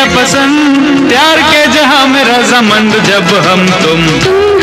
पसंद, प्यार के जहां में रजामंद जब हम तुम